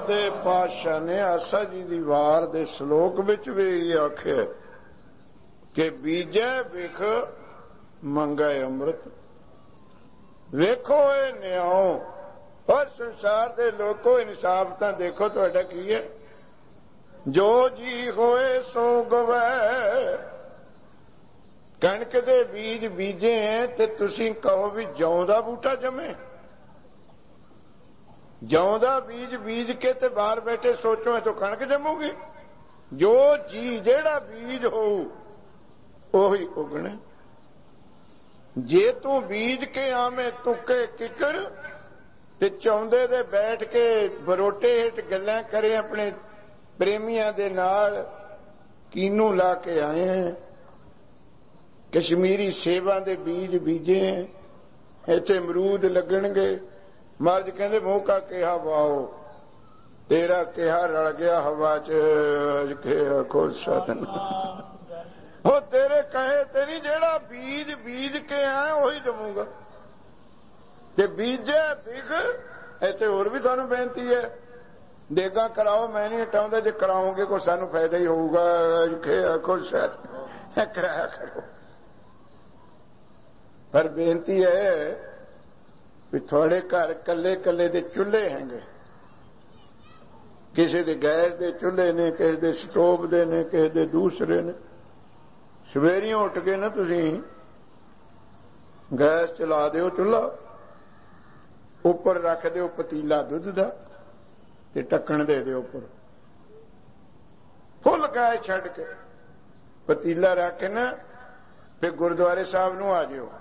दे पातशाह ने आसा जी दी वार दे श्लोक विच भी आख्या कि बीजे बिख मंगे अमृत। वेखो ये न्याओ और संसार दे लोगों इंसाफ तां देखो तुहाडा की है। जो जी होए सो गवै। कणक दे बीज बीजे हैं ते तुसीं कहो भी जौ दा बूटा जमे। जौ दा बीज बीज के ते बाहर बैठे सोचो तो कणक जमूगी। जो जी जेड़ा बीज होऊ ओही उगणे। जे तू बीज के आवे तुके किकड़ ते चौंदे दे बैठ के बरोटे हेठ गल्लां करे अपने प्रेमियां दे नाल कीनू ला के आए हैं। कश्मीरी सेबां दे बीज बीजे हैं। इत्थे अमरूद लगणगे। महाराज कहंदे मूंह का केहा वाओ तेरा केहा रल गया हवा च खोल साधन। वो तेरे कहे तेरी जेड़ा बीज बीज के आए वही जमूगा। ते बीजे बिग ऐसे होर भी थानू बेनती है देगा कराओ मैं नहीं हटाऊंगा। जे कराओगे को सानू फायदा ही होगा। खुद शायद कराया करो। पर बेनती है भी थोड़े घर कले कले दे चूल्हे हैंगे। किसी दे गैस दे चूल्हे ने किसी दे स्टोव दे ने किसी दे दूसरे ने। सवेरियों उठ के ना तुसी गैस चला दिओ चूल्हा उपर रख दिओ पतीला दुध दा ते ढक्कन दे दिओ उपर फुल गैस छड्ड के पतीला रख के ना फिर गुरुद्वारे साहब नूं आ जिओ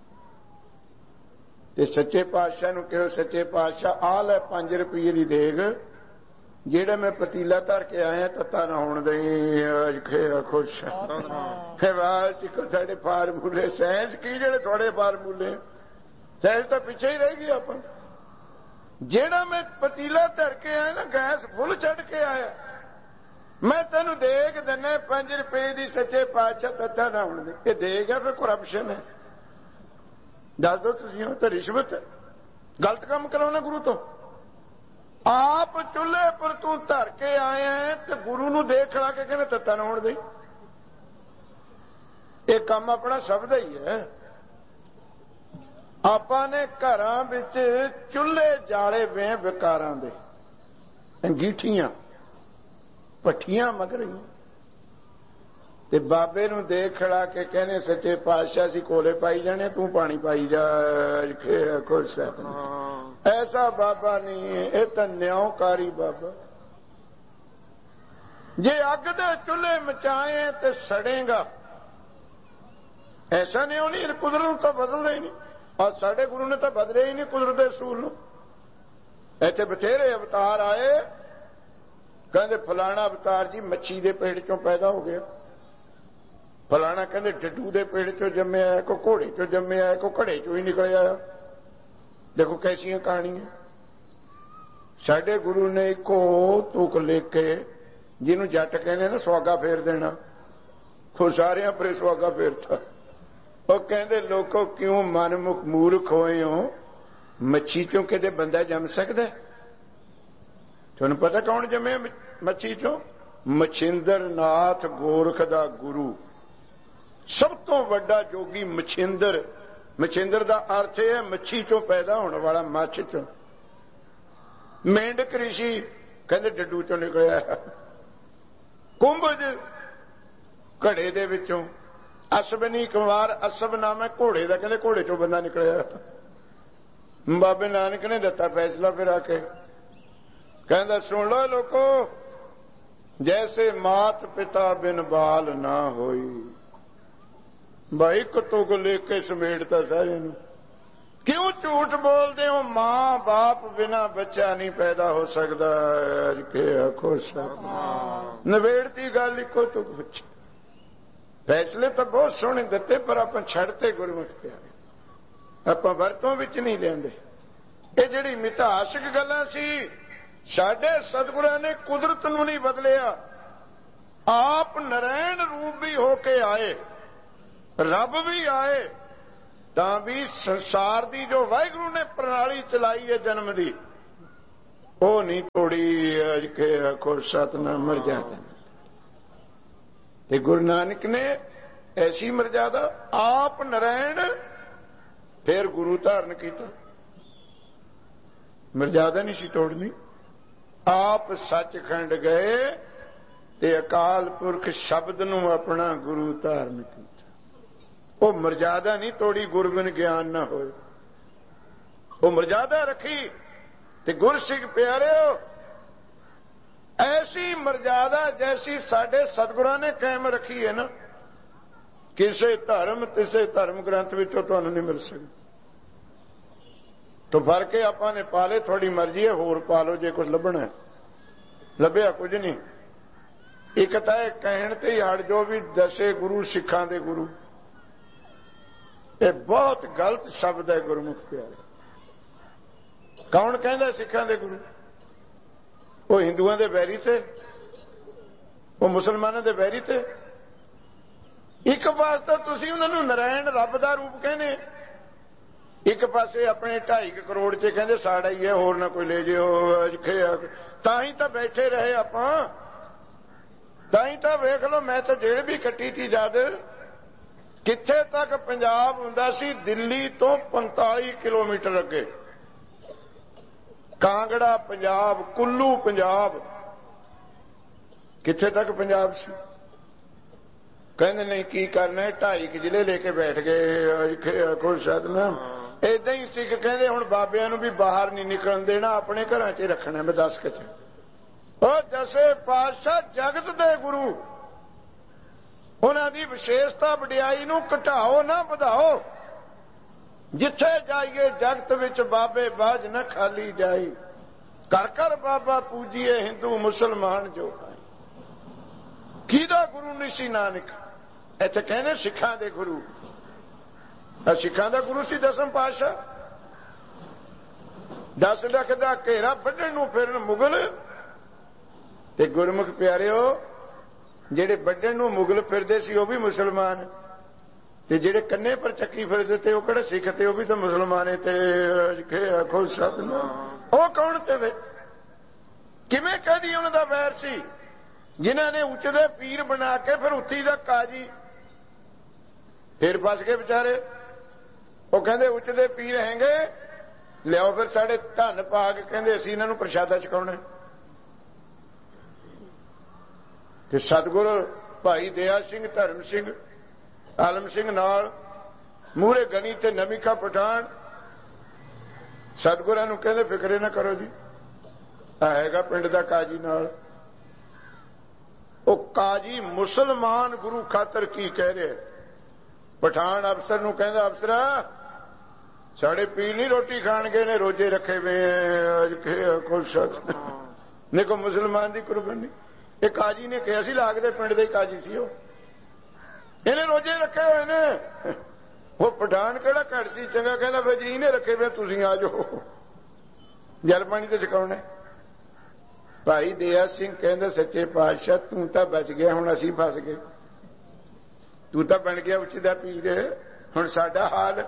ते सच्चे पातशाह नूं कहो सच्चे पातशाह आ लै 5 रुपये दी देग जेड़ा मैं पतीला धर के आया तत्ता ना होने दई। खुश सिखो साढ़े फार्मूले साइंस की जेड़े थोड़े फार्मूले साइंस तो पिछे ही रह गई अपन। जेड़ा मैं पतीला धर के आया ना गैस फुल चढ़ के आया मैं तेन देग देना 5 रुपए की सच्चे पातशाह तत्ता ना होने दे। ये देग है फिर करप्शन है। दस दो तुसीं तो रिश्वत है। गलत काम कराना गुरु तो आप चूल्हे पर तू धर के आए हैं तो गुरु नूं देख खड़ा के कहने तत्ता ना होने दे। ये काम अपना सब दा ही है। आपां ने घरां विच चूल्हे जाले वे विकारां दे अंगीठियां भट्ठियां मग रही ते बाबे नूं देख खड़ा के कहने सच्चे पातशाह सी कोले पाई जाने तू पानी पाई जा। खुश है ऐसा बाबा नहीं है। यह तो न्यायकारी बाबा। जे अग दे चूल्हे मचाए तो सड़ेगा ऐसा न्याय नहीं। कुदरत तो बदलता ही नहीं और साढ़े गुरु ने तो बदले ही नहीं कुदरत के असूल नूं। इत्थे बथेरे अवतार आए कहते फलाना अवतार जी मच्छी के पेड़ चों पैदा हो गया। फलाना कहते डड्डू के पेड़ चों जमे आया को घोड़े चों जमे आया को घड़े चों ही निकल आया। देखो कैसियां कहानियां। साडे गुरु ने इको तुक लिख के जिन्हों जट कहने ना सुहागा फेर देना तो सारिया पर सुहागा फेरता। वो कहते लोगों क्यों मनमुख मूर्ख होए हो मच्छी चों किते बंदा जम सकता। तुहानूं पता कौन जमे मच्छी चों? मछिंदर नाथ गोरख दा गुरु सब तो वड्डा जोगी मछिंदर। मछिंदर का अर्थ है मच्छी चों पैदा होने वाला मच्छ चों। मेंढक ऋषि कहते डड्डू चों निकलिया। कुंभज घड़े दे विचों। अश्वनी कुमार असब नाम है घोड़े का कहते घोड़े चों बंदा निकलिया। बाबे नानक ने दिता फैसला फिर आके कहता सुन लो लोको जैसे मात पिता बिन बाल ना होई। भाई कुत्तों को लेके समेटता सारे नूं। क्यों झूठ बोलते हो? मां बाप बिना बच्चा नहीं पैदा हो सकता। खुश नवेड़ती गल इको तो कुछ फैसले तो बहुत सोहने दिते पर आप छड़ते गुरमुख प्यारे आप वरतों विच नहीं लेंदे। ये जिहड़ी मिथासक गल्लां सी साडे सतगुरां ने कुदरत नूं नहीं बदलिया। आप नारायण रूप भी होके आए रब भी आए तां भी संसार दी जो वाहिगुरू ने प्रणाली चलाई है जन्म दी ਉਹ ਨਹੀਂ ਤੋੜੀ ਅਜ ਕੇ ਆਖੋ ਸਤਨਾਮ ਮਰਜ਼ਾਦਾ। ਤੇ ਗੁਰੂ ਨਾਨਕ ਨੇ ਐਸੀ ਮਰਜ਼ਾਦਾ ਆਪ ਨਰੈਣ ਫਿਰ ਗੁਰੂ ਧਾਰਨ ਕੀਤਾ। ਮਰਜ਼ਾਦਾ ਨਹੀਂ ਸੀ ਤੋੜਨੀ। ਆਪ ਸੱਚਖੰਡ ਗਏ ਤੇ ਅਕਾਲ ਪੁਰਖ ਸ਼ਬਦ ਨੂੰ ਆਪਣਾ ਗੁਰੂ ਧਾਰਨ ਕੀਤਾ। ਉਹ ਮਰਜ਼ਾਦਾ ਨਹੀਂ ਤੋੜੀ ਗੁਰਬਿਨ ਗਿਆਨ ਨਾ ਹੋਏ। ਉਹ ਮਰਜ਼ਾਦਾ ਰੱਖੀ। ਤੇ ਗੁਰਸਿੱਖ ਪਿਆਰਿਓ, ਐਸੀ ਮਰਜ਼ਾਦਾ ਜੈਸੀ ਸਾਡੇ ਸਤਿਗੁਰਾਂ ਨੇ ਕਾਇਮ ਰੱਖੀ ਹੈ ਨਾ, ਕਿਸੇ ਧਰਮ ਗ੍ਰੰਥ ਵਿੱਚੋਂ ਤੁਹਾਨੂੰ ਨਹੀਂ ਮਿਲ ਸਕਦੀ। ਤੋ ਫੜ ਕੇ ਆਪਾਂ ਨੇ ਪਾ ਲਏ, ਤੁਹਾਡੀ ਮਰਜ਼ੀ ਹੈ, ਹੋਰ ਪਾ ਲਓ ਜੇ ਕੁਝ ਲੱਭਣਾ। ਲੱਭਿਆ ਕੁਝ ਨਹੀਂ। ਇੱਕ ਤਾਂ ਇਹ ਕਹਿਣ ਤੇ ਹੀ ਹਟ ਜੋ ਵੀ ਦਸੇ ਗੁਰੂ ਸਿੱਖਾਂ ਦੇ ਗੁਰੂ, ਇਹ ਬਹੁਤ ਗਲਤ ਸ਼ਬਦ ਹੈ ਗੁਰਮੁਖ ਪਿਆਰੇ। ਕੌਣ ਕਹਿੰਦਾ ਸਿੱਖਾਂ ਦੇ ਗੁਰੂ? ਉਹ ਹਿੰਦੂਆਂ ਦੇ ਵੈਰੀ ਤੇ, ਉਹ ਮੁਸਲਮਾਨਾਂ ਦੇ ਵੈਰੀ ਤੇ। ਇੱਕ ਪਾਸੇ ਤੁਸੀਂ ਉਹਨਾਂ ਨੂੰ ਨਰਾਇਣ ਰੱਬ ਦਾ ਰੂਪ ਕਹਿੰਦੇ, ਇੱਕ ਪਾਸੇ ਆਪਣੇ 2.5 ਕਰੋੜ ਚ ਕਹਿੰਦੇ ਸਾੜਾ ਹੀ ਹੈ, ਹੋਰ ਨਾ ਕੋਈ ਲੈ ਜਿਓ। ਤਾਂ ਹੀ ਤਾਂ ਬੈਠੇ ਰਹੇ ਆਪਾਂ। ਤਾਂ ਹੀ ਤਾਂ ਵੇਖ ਲਓ, ਮੈਂ ਤਾਂ ਜੇਲ੍ਹ ਵੀ ਕੱਟੀ ਤੀ ਜਦ। ਕਿੱਥੇ ਤੱਕ ਪੰਜਾਬ ਹੁੰਦਾ ਸੀ? ਦਿੱਲੀ ਤੋਂ 45 ਕਿਲੋਮੀਟਰ ਅੱਗੇ ਕਾਂਗੜਾ ਪੰਜਾਬ, ਕੁੱਲੂ ਪੰਜਾਬ, ਕਿੱਥੇ ਤੱਕ ਪੰਜਾਬ ਸੀ? ਕਹਿੰਦੇ ਨਹੀਂ ਕੀ ਕਰਨਾ, 2.5 ਜ਼ਿਲ੍ਹੇ ਲੈ ਕੇ ਬੈਠ ਗਏ ਕੋਈ ਸਤਨਾਮ। ਏਦਾਂ ਹੀ ਸਿੱਖ ਕਹਿੰਦੇ ਹੁਣ ਬਾਬਿਆਂ ਨੂੰ ਵੀ ਬਾਹਰ ਨਹੀਂ ਨਿਕਲਣ ਦੇਣਾ, ਆਪਣੇ ਘਰਾਂ 'ਚ ਰੱਖਣਾ। ਮੈਂ 10 ਚ ਉਹ ਦਸੇ ਪਾਤਸ਼ਾਹ ਜਗਤ ਦੇ ਗੁਰੂ, ਉਹਨਾਂ ਦੀ ਵਿਸ਼ੇਸ਼ਤਾ ਵਡਿਆਈ ਨੂੰ ਘਟਾਓ ਨਾ ਵਧਾਓ। ਜਿੱਥੇ ਜਾਈਏ ਜਗਤ ਵਿੱਚ ਬਾਬੇ ਬਾਝ ਨਾ ਖਾਲੀ ਜਾਈ, ਘਰ ਘਰ ਬਾਬਾ ਪੂਜੀਏ ਹਿੰਦੂ ਮੁਸਲਮਾਨ ਜੋ ਹੈ। ਕਿਹਦਾ ਗੁਰੂ ਨਹੀਂ ਸੀ ਨਾਨਕ? ਇੱਥੇ ਕਹਿੰਦੇ ਸਿੱਖਾਂ ਦੇ ਗੁਰੂ। ਸਿੱਖਾਂ ਦਾ ਗੁਰੂ ਸੀ ਦਸਮ ਪਾਤਸ਼ਾਹ। 10 ਲੱਖ ਦਾ ਘੇਰਾ ਵੱਢਣ ਨੂੰ ਫਿਰਨ ਮੁਗਲ। ਤੇ ਗੁਰਮੁਖ ਪਿਆਰਿਓ, ਜਿਹੜੇ ਵੱਢਣ ਨੂੰ ਮੁਗਲ ਫਿਰਦੇ ਸੀ ਉਹ ਵੀ ਮੁਸਲਮਾਨ, ਤੇ ਜਿਹੜੇ ਕੰਨੇ ਪਰ ਚੱਕੀ ਫਿਰਦੇ ਤੇ ਉਹ ਕਿਹੜੇ ਸਿੱਖ ਤੇ, ਉਹ ਵੀ ਤਾਂ ਮੁਸਲਮਾਨ। ਤੇ ਆਖੋ ਸਤਿਨਾਮ। ਉਹ ਕੌਣ ਤੇ ਵੇ? ਕਿਵੇਂ ਕਹਦੀ ਉਹਨਾਂ ਦਾ ਵੈਰ ਸੀ? ਜਿਨ੍ਹਾਂ ਨੇ ਉੱਚਦੇ ਪੀਰ ਬਣਾ ਕੇ ਫਿਰ ਉੱਥੀ ਦਾ ਕਾਜੀ, ਫਿਰ ਫਸ ਗਏ ਵਿਚਾਰੇ। ਉਹ ਕਹਿੰਦੇ ਉੱਚਦੇ ਪੀਰ ਹੈਗੇ, ਲਿਆਓ ਫਿਰ ਸਾਡੇ ਧਨ ਭਾਗ, ਕਹਿੰਦੇ ਅਸੀਂ ਇਹਨਾਂ ਨੂੰ ਪ੍ਰਸ਼ਾਦਾ ਛਕਾਉਣਾ। ਤੇ ਸਤਿਗੁਰ ਭਾਈ ਦਇਆ ਸਿੰਘ, ਧਰਮ ਸਿੰਘ, ਆਲਮ ਸਿੰਘ ਨਾਲ ਮੂਹਰੇ ਗਨੀ ਤੇ ਨਮਿਕਾ ਪਠਾਨ। ਸਤਿਗੁਰਾਂ ਨੂੰ ਕਹਿੰਦੇ ਫਿਕਰੇ ਨਾ ਕਰੋ ਜੀ, ਹੈਗਾ ਪਿੰਡ ਦਾ ਕਾਜੀ ਨਾਲ। ਉਹ ਕਾਜੀ ਮੁਸਲਮਾਨ ਗੁਰੂ ਖਾਤਰ ਕੀ ਕਹਿ ਰਿਹਾ? ਪਠਾਨ ਅਫਸਰ ਨੂੰ ਕਹਿੰਦਾ, ਅਫਸਰਾ ਸਾਡੇ ਪੀਰ ਨਹੀਂ ਰੋਟੀ ਖਾਣਗੇ, ਨੇ ਰੋਜੇ ਰੱਖੇ ਵੇ ਨੇ ਕੋ ਮੁਸਲਮਾਨ ਦੀ ਕੁਰਬਾਨੀ। ਇਹ ਕਾਜੀ ਨੇ ਕਿਹਾ ਸੀ, ਲਾਗਦੇ ਪਿੰਡ ਦੇ ਕਾਜੀ ਸੀ ਉਹ, ਇਹਨੇ ਰੋਜੇ ਰੱਖੇ ਹੋਏ ਨੇ। ਉਹ ਪਠਾਨ ਕਿਹੜਾ ਘੜ ਸੀ ਚੰਗਾ, ਕਹਿੰਦਾ ਫਿਰ ਜੀ ਇਹਨੇ ਰੱਖੇ ਵੇ, ਤੁਸੀਂ ਆ ਜਾਓ ਜਲ ਪਾਣੀ ਤੇ ਛਕਾਉਣਾ। ਭਾਈ ਦਇਆ ਸਿੰਘ ਕਹਿੰਦਾ, ਸੱਚੇ ਪਾਤਸ਼ਾਹ ਤੂੰ ਤਾਂ ਬਚ ਗਿਆ, ਹੁਣ ਅਸੀਂ ਫਸ ਗਏ। ਤੂੰ ਤਾਂ ਬਣ ਗਿਆ ਉੱਚ ਦਾ ਪੀਰ, ਹੁਣ ਸਾਡਾ ਹਾਲ।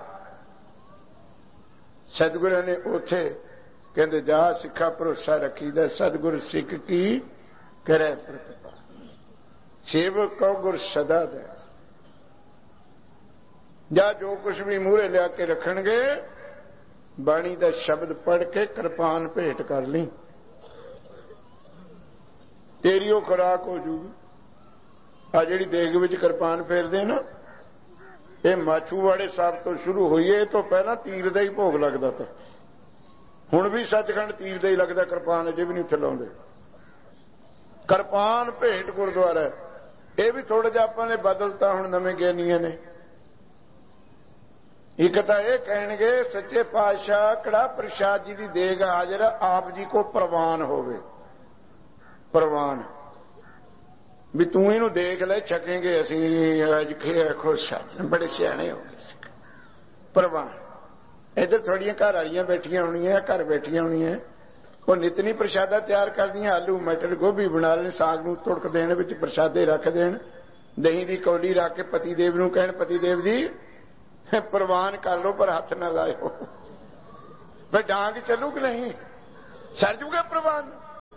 ਸਤਿਗੁਰਾਂ ਨੇ ਉੱਥੇ ਕਹਿੰਦੇ ਜਾ ਸਿੱਖਾ ਭਰੋਸਾ ਰੱਖੀਦਾ, ਸਤਿਗੁਰ ਸਿੱਖ ਕੀ ਕਰੇ ਪ੍ਰਤਿਪਾ, ਸੇਵਕ ਕਉ ਗੁਰ ਸਦਾ ਦੇ। ਜਾਂ ਜੋ ਕੁਛ ਵੀ ਮੂਹਰੇ ਲਿਆ ਕੇ ਰੱਖਣਗੇ, ਬਾਣੀ ਦਾ ਸ਼ਬਦ ਪੜ੍ਹ ਕੇ ਕਿਰਪਾਨ ਭੇਟ ਕਰ ਲਈ, ਤੇਰੀ ਉਹ ਖੁਰਾਕ ਹੋ ਜੂਗੀ। ਆ ਜਿਹੜੀ ਦੇਗ ਵਿੱਚ ਕਿਰਪਾਨ ਫੇਰਦੇ ਨਾ, ਇਹ ਮਾਛੂਵਾੜੇ ਸਾਹਿਬ ਤੋਂ ਸ਼ੁਰੂ ਹੋਈ ਹੈ। ਇਹ ਤੋਂ ਪਹਿਲਾਂ ਤੀਰ ਦਾ ਹੀ ਭੋਗ ਲੱਗਦਾ ਤਾ। ਹੁਣ ਵੀ ਸੱਚਖੰਡ ਤੀਰ ਦਾ ਹੀ ਲੱਗਦਾ, ਕਿਰਪਾਨ ਅਜੇ ਵੀ ਨਹੀਂ ਉੱਥੇ ਲਾਉਂਦੇ। ਕਿਰਪਾਨ ਭੇਟ ਗੁਰਦੁਆਰਾ, ਇਹ ਵੀ ਥੋੜਾ ਜਿਹਾ ਆਪਾਂ ਨੇ ਬਦਲਤਾ ਹੁਣ ਨਵੇਂ ਗਿਆਨੀਆਂ ਨੇ। ਇੱਕ ਤਾਂ ਇਹ ਕਹਿਣਗੇ ਸੱਚੇ ਪਾਤਸ਼ਾਹ ਕੜਾ ਪ੍ਰਸ਼ਾਦ ਜੀ ਦੀ ਦੇਗ ਹਾਜ਼ਰ, ਆਪ ਜੀ ਕੋ ਪ੍ਰਵਾਨ ਹੋਵੇ। ਪ੍ਰਵਾਨ ਵੀ ਤੂੰ ਇਹਨੂੰ ਦੇਖ ਲੈ, ਛਕੇਂਗੇ ਅਸੀਂ। ਅੱਜ ਖੁਸ਼ ਬੜੇ ਸਿਆਣੇ ਹੋ ਗਏ। ਪ੍ਰਵਾਨ ਇੱਧਰ ਥੋੜੀਆਂ ਘਰ ਵਾਲੀਆਂ ਬੈਠੀਆਂ ਹੋਣੀਆਂ, ਘਰ ਬੈਠੀਆਂ ਹੋਣੀਆਂ, ਉਹ ਨਿਤਨੀ ਪ੍ਰਸ਼ਾਦਾ ਤਿਆਰ ਕਰਦੀਆਂ। ਆਲੂ ਮਟਰ ਗੋਭੀ ਬਣਾ ਲੈਣ, ਸਾਗ ਨੂੰ ਤੁੜਕ ਦੇਣ, ਵਿੱਚ ਪ੍ਰਸ਼ਾਦੇ ਰੱਖ ਦੇਣ, ਦਹੀਂ ਦੀ ਕੌਲੀ ਰੱਖ ਕੇ ਪਤੀ ਦੇਵ ਨੂੰ ਕਹਿਣ, ਪਤੀ ਦੇਵ ਜੀ ਪ੍ਰਵਾਨ ਕਰ ਲਓ ਪਰ ਹੱਥ ਨਾ ਲਾਇਓ। ਫਿਰ ਡਾਂਗ ਚੱਲੂ ਕਿ ਨਹੀਂ? ਸਰ ਜੂਗਾ ਪ੍ਰਵਾਨ।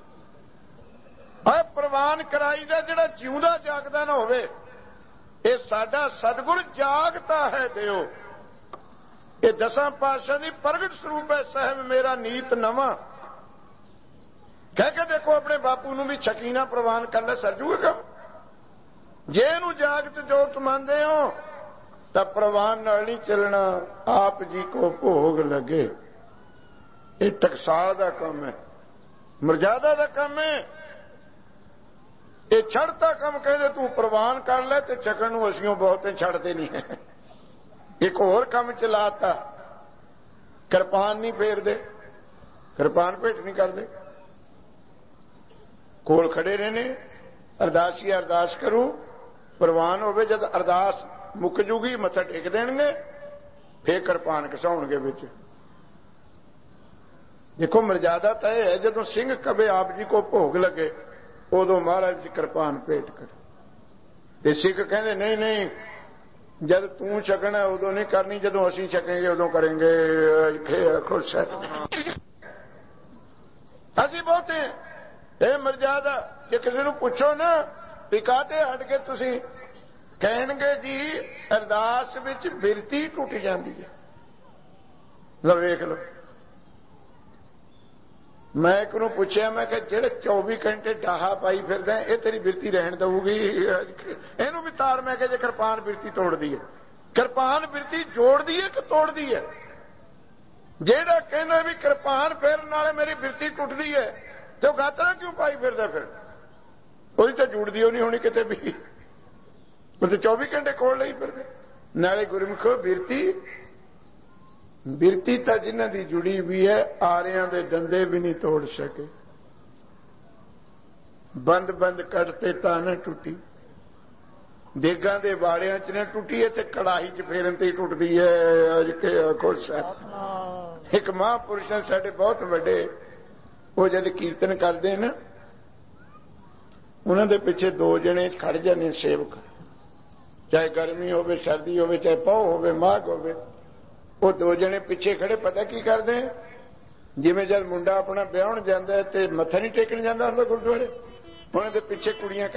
ਆ ਪ੍ਰਵਾਨ ਕਰਾਈ ਦਾ ਜਿਹੜਾ ਜਿਉਂਦਾ ਜਾਗਦਾ ਨਾ ਹੋਵੇ। ਇਹ ਸਾਡਾ ਸਤਿਗੁਰ ਜਾਗਤਾ ਹੈ ਦਿਓ। ਇਹ ਦਸਾਂ ਪਾਤਸ਼ਾਹ ਦੀ ਪ੍ਰਗਟ ਸਰੂਪ ਹੈ। ਸਾਹਿਬ ਮੇਰਾ ਨੀਤ ਨਵਾਂ ਕਹਿ ਕੇ ਦੇਖੋ ਆਪਣੇ ਬਾਪੂ ਨੂੰ ਵੀ ਸ਼ਕੀਨਾ ਪ੍ਰਵਾਨ ਕਰ ਲੈ, ਸਰ ਜੂਗਾ ਕੰਮ। ਜੇ ਇਹਨੂੰ ਜਾਗਤ ਜੋਗਤ ਮੰਨਦੇ ਹੋ ਤਾਂ ਪ੍ਰਵਾਨ ਨਾਲ ਨਹੀਂ ਚੱਲਣਾ। ਆਪ ਜੀ ਕੋ ਭੋਗ ਲੱਗੇ। ਇਹ ਟਕਸਾਲ ਦਾ ਕੰਮ ਹੈ, ਮਰਜ਼ਾਦਾ ਦਾ ਕੰਮ ਹੈ। ਇਹ ਛੱਡਤਾ ਕੰਮ ਕਹਿੰਦੇ ਤੂੰ ਪ੍ਰਵਾਨ ਕਰ ਲੈ ਤੇ ਛਕਣ ਨੂੰ ਅਸੀਂ ਬਹੁਤੇ ਛੱਡਦੇ ਨਹੀਂ ਹੈ। ਇੱਕ ਹੋਰ ਕੰਮ ਚਲਾਤਾ, ਕਿਰਪਾਨ ਨਹੀਂ ਫੇਰਦੇ, ਕਿਰਪਾਨ ਭੇਟ ਨਹੀਂ ਕਰਦੇ। ਕੋਲ ਖੜੇ ਰਹਿਣੇ, ਅਰਦਾਸੀ ਅਰਦਾਸ ਕਰੂ, ਪ੍ਰਵਾਨ ਹੋਵੇ। ਜਦ ਅਰਦਾਸ ਮੁੱਕ ਜੂਗੀ ਮੱਥਾ ਟੇਕ ਦੇਣਗੇ, ਫੇਰ ਕਿਰਪਾਨ ਘਸਾਉਣਗੇ ਵਿੱਚ। ਦੇਖੋ ਮਰਜ਼ਾਦਾ ਤਾਂ ਇਹ ਹੈ ਜਦੋਂ ਸਿੰਘ ਕਵੇ ਆਪ ਜੀ ਕੋ ਭੋਗ ਲੱਗੇ ਉਦੋਂ ਮਹਾਰਾਜ ਜੀ ਕਿਰਪਾਨ ਭੇਟ ਕਰ। ਤੇ ਸਿੱਖ ਕਹਿੰਦੇ ਨਹੀਂ ਨਹੀਂ, ਜਦ ਤੂੰ ਛਕਣਾ ਉਦੋਂ ਨਹੀਂ ਕਰਨੀ, ਜਦੋਂ ਅਸੀਂ ਛਕਾਂਗੇ ਉਦੋਂ ਕਰਾਂਗੇ। ਅਸੀਂ ਬਹੁਤੇ ਇਹ ਮਰਜ਼ਾਦਾ। ਜੇ ਕਿਸੇ ਨੂੰ ਪੁੱਛੋ ਨਾ ਵੀ ਕਾਹਤੇ ਹਟ ਕੇ ਤੁਸੀਂ, ਕਹਿਣਗੇ ਜੀ ਅਰਦਾਸ ਵਿੱਚ ਬਿਰਤੀ ਟੁੱਟ ਜਾਂਦੀ ਹੈ। ਲਓ ਵੇਖ ਲਓ। ਮੈਂ ਇੱਕ ਨੂੰ ਪੁੱਛਿਆ, ਮੈਂ ਕਿਹਾ ਜਿਹੜੇ 24 ਘੰਟੇ ਡਾਹਾ ਪਾਈ ਫਿਰਦਾ ਇਹ ਤੇਰੀ ਬਿਰਤੀ ਰਹਿਣ ਦਊਗੀ? ਇਹਨੂੰ ਵੀ ਤਾਰ। ਮੈਂ ਕਿਹਾ ਜੇ ਕਿਰਪਾਨ ਬਿਰਤੀ ਤੋੜਦੀ ਹੈ, ਕਿਰਪਾਨ ਬਿਰਤੀ ਜੋੜਦੀ ਹੈ ਕਿ ਤੋੜਦੀ ਹੈ? ਜਿਹੜਾ ਕਹਿੰਦਾ ਵੀ ਕਿਰਪਾਨ ਫੇਰਨ ਨਾਲੇ ਮੇਰੀ ਬਿਰਤੀ ਟੁੱਟਦੀ ਹੈ ਤੇ ਉਹ ਗਾਤਰਾ ਕਿਉਂ ਪਾਈ ਫਿਰਦਾ? ਫਿਰ ਉਹਦੀ ਤਾਂ ਜੁੜਦੀ ਉਹ ਨਹੀਂ ਹੋਣੀ ਕਿਤੇ ਵੀ। ਉਹ ਤਾਂ 24 ਘੰਟੇ ਕੋਲ ਲਈ ਫਿਰਦੇ। ਨਾਲੇ ਗੁਰਮੁਖੋ ਬਿਰਤੀ ਤਾਂ ਜਿਨ੍ਹਾਂ ਦੀ ਜੁੜੀ ਵੀ ਹੈ ਆਰਿਆਂ ਦੇ ਡੰਡੇ ਵੀ ਨਹੀਂ ਤੋੜ ਸਕੇ। ਬੰਦ ਬੰਦ ਕੱਢਤੇ ਤਾਂ ਨਾ ਟੁੱਟੀ, ਦੇਗਾਂ ਦੇ ਵਾੜਿਆਂ 'ਚ ਨਾ ਟੁੱਟੀ ਹੈ ਤੇ ਕੜਾਹੀ 'ਚ ਫੇਰਨ ਤੇ ਟੁੱਟਦੀ ਹੈ। ਅੱਜ ਕੇ ਆਖੋ ਸਾਹਿਬ। ਇੱਕ ਮਹਾਂਪੁਰਸ਼ ਸਾਡੇ ਬਹੁਤ ਵੱਡੇ, ਉਹ ਜਦ ਕੀਰਤਨ ਕਰਦੇ ਨਾ ਉਹਨਾਂ ਦੇ ਪਿੱਛੇ 2 ਜਣੇ ਖੜ ਜਾਂਦੇ ਸੇਵਕ, ਚਾਹੇ ਗਰਮੀ ਹੋਵੇ ਸਰਦੀ ਹੋਵੇ, ਚਾਹੇ ਪੌ ਹੋਵੇ ਮਾਘ ਹੋਵੇ। ਉਹ 2 ਜਣੇ ਪਿੱਛੇ ਖੜੇ, ਪਤਾ ਕੀ ਕਰਦੇ? ਜਿਵੇਂ ਜਦ ਮੁੰਡਾ ਆਪਣਾ ਵਿਆਹਣ ਜਾਂਦਾ ਤੇ ਮੱਥਾ ਨਹੀਂ ਟੇਕਣ ਜਾਂਦਾ ਹੁੰਦਾ ਗੁਰਦੁਆਰੇ, ਉਹਨਾਂ ਦੇ ਪਿੱਛੇ ਕੁੜੀਆਂ